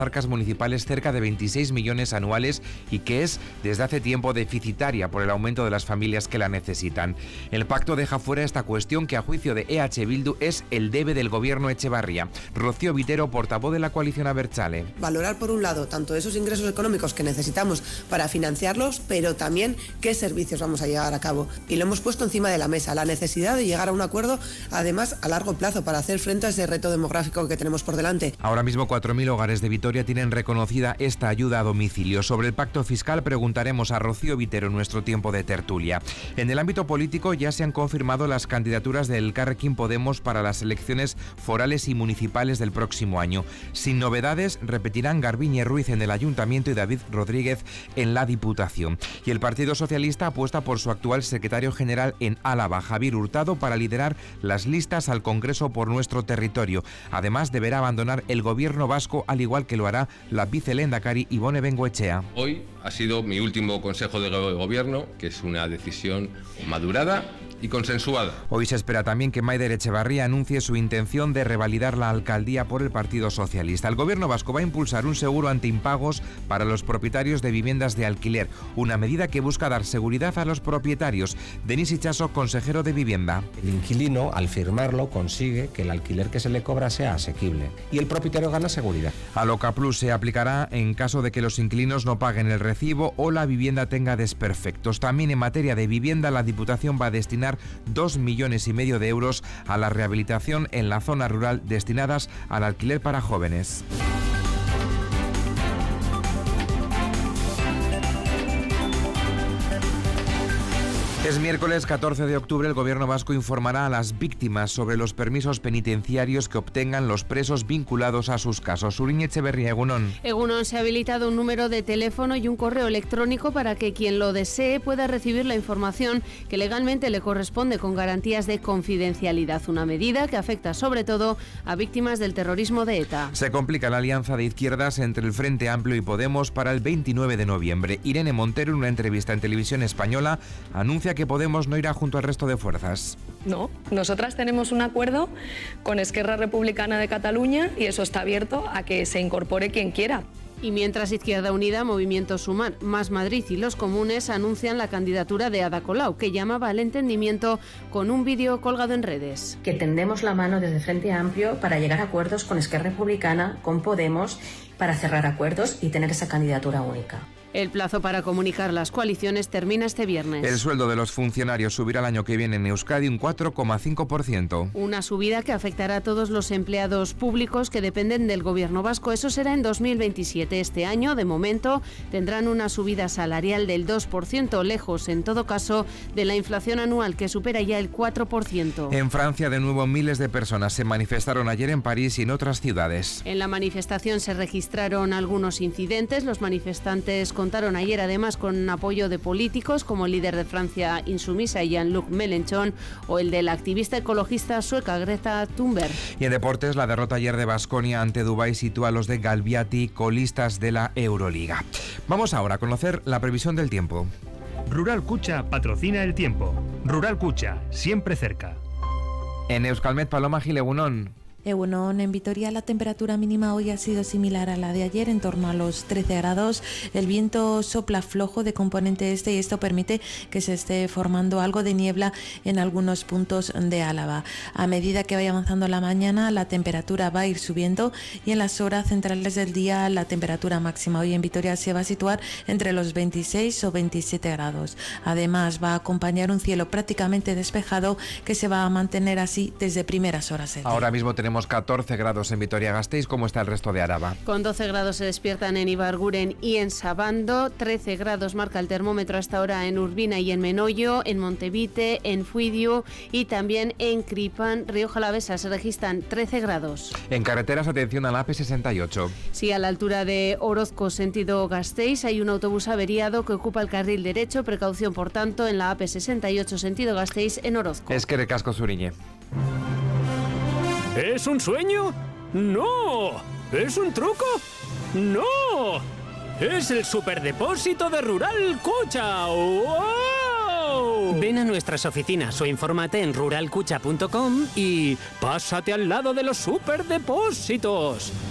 arcas municipales cerca de 26 millones anuales y que es desde hace tiempo deficitaria por el aumento de las familias que la necesitan. El pacto deja fuera esta cuestión que a juicio de EH Bildu es el debe del gobierno Echevarría. Rocío Vitero, portavoz de la coalición Abertzale. Valorar por un lado tanto esos ingresos económicos que necesitamos para financiarlos, pero también qué servicios vamos a llevar a cabo. Y lo hemos puesto encima de la mesa, la necesidad de llegar a un acuerdo, además a largo plazo, para hacer frente a ese reto demográfico que tenemos por delante. Ahora mismo 4.000 hogares de Vitoria tienen reconocida esta ayuda a domicilio. Sobre el pacto fiscal preguntaremos a Rocío Vitero en nuestro tiempo de tertulia. En el ámbito político ya se han confirmado las candidaturas del Elkarrekin Podemos para las elecciones forales y municipales del próximo año. Sin novedades, repetirán Garbiñe Ruiz en el Ayuntamiento y David Rodríguez en la Diputación. Y el Partido Socialista apuesta por su actual secretario general en Álava, Javier Hurtado, para liderar las listas al Congreso por nuestro territorio. Además, deberá abandonar el gobierno vasco, al igual que lo hará la vicelehendakari Ibone Bengoechea. Hoy ha sido mi último consejo de gobierno, que es una decisión madurada y consensuada. Hoy se espera también que Maider Echevarría anuncie su intención de revalidar la alcaldía por el Partido Socialista. El gobierno vasco va a impulsar un seguro antiimpagos para los propietarios de viviendas de alquiler, una medida que busca dar seguridad a los propietarios. Denis Itxaso, consejero de Vivienda. El inquilino, al firmarlo, consigue que el alquiler que se le cobra sea asequible y el propietario gana seguridad. Aloca Plus se aplicará en caso de que los inquilinos no paguen el recibo o la vivienda tenga desperfectos. También en materia de vivienda, la Diputación va a destinar 2,5 millones de euros a la rehabilitación en la zona rural destinadas al alquiler para jóvenes. Es miércoles 14 de octubre. El gobierno vasco informará a las víctimas sobre los permisos penitenciarios que obtengan los presos vinculados a sus casos. Uriñe Echeverría, Egunon. Egunon, se ha habilitado un número de teléfono y un correo electrónico para que quien lo desee pueda recibir la información que legalmente le corresponde con garantías de confidencialidad. Una medida que afecta sobre todo a víctimas del terrorismo de ETA. Se complica la alianza de izquierdas entre el Frente Amplio y Podemos para el 29 de noviembre. Irene Montero, en una entrevista en Televisión Española, anuncia que Podemos no irá junto al resto de fuerzas. No, nosotras tenemos un acuerdo con Esquerra Republicana de Cataluña y eso está abierto a que se incorpore quien quiera. Y mientras Izquierda Unida, Movimiento Sumar, Más Madrid y los comunes anuncian la candidatura de Ada Colau, que llamaba al entendimiento con un vídeo colgado en redes. Que tendemos la mano desde Frente Amplio para llegar a acuerdos con Esquerra Republicana, con Podemos, para cerrar acuerdos y tener esa candidatura única. El plazo para comunicar las coaliciones termina este viernes. El sueldo de los funcionarios subirá el año que viene en Euskadi un 4,5%. Una subida que afectará a todos los empleados públicos que dependen del gobierno vasco. Eso será en 2027. Este año, de momento, tendrán una subida salarial del 2%, lejos, en todo caso, de la inflación anual, que supera ya el 4%. En Francia, de nuevo, miles de personas se manifestaron ayer en París y en otras ciudades. En la manifestación se registraron algunos incidentes. Los manifestantes contaron ayer además con apoyo de políticos como el líder de Francia Insumisa, Jean-Luc Mélenchon, o el de la activista ecologista sueca Greta Thunberg. Y en deportes, la derrota ayer de Baskonia ante Dubái sitúa a los de Galbiati colistas de la Euroliga. Vamos ahora a conocer la previsión del tiempo. Rural Cucha patrocina el tiempo. Rural Cucha, siempre cerca. En Euskalmet, Paloma Gil, Egunon. Egunon, en Vitoria la temperatura mínima hoy ha sido similar a la de ayer, en torno a los 13 grados. El viento sopla flojo de componente este y esto permite que se esté formando algo de niebla en algunos puntos de Álava. A medida que vaya avanzando la mañana, la temperatura va a ir subiendo y en las horas centrales del día la temperatura máxima hoy en Vitoria se va a situar entre los 26 o 27 grados. Además, va a acompañar un cielo prácticamente despejado que se va a mantener así desde primeras horas del día. Ahora mismo tenemos 14 grados en Vitoria-Gasteiz. ¿Cómo está el resto de Araba? Con 12 grados se despiertan en Ibarguren y en Sabando. 13 grados marca el termómetro hasta ahora en Urbina y en Menoyo, en Montevite, en Fuidiu y también en Cripan, Rioja Alavesa. Se registran 13 grados. En carreteras, atención a la AP68. Sí, a la altura de Orozco, sentido Gasteiz, hay un autobús averiado que ocupa el carril derecho. Precaución, por tanto, en la AP68, sentido Gasteiz, en Orozco. Eskerrik asko, Zuriñe. ¿Es un sueño? ¡No! ¿Es un truco? ¡No! ¡Es el superdepósito de Rural Cucha! ¡Wow! Ven a nuestras oficinas o infórmate en ruralcucha.com y pásate al lado de los superdepósitos.